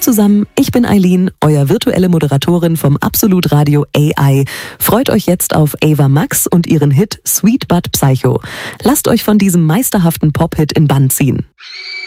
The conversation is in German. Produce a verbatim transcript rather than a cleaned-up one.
zusammen, ich bin Eileen, euer virtuelle Moderatorin vom Absolut Radio A I. Freut euch jetzt auf Ava Max und ihren Hit Sweet But Psycho. Lasst euch von diesem meisterhaften Pop-Hit in Bann ziehen.